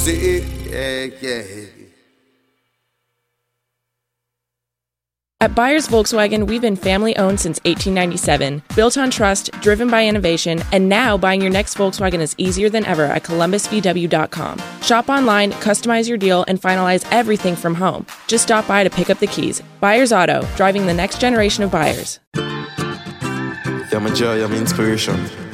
see it, yeah. At Byers Volkswagen, we've been family-owned since 1897, built on trust, driven by innovation, and now buying your next Volkswagen is easier than ever at columbusvw.com. Shop online, customize your deal, and finalize everything from home. Just stop by to pick up the keys. Byers Auto, driving the next generation of buyers. You're my joy, you're my inspiration.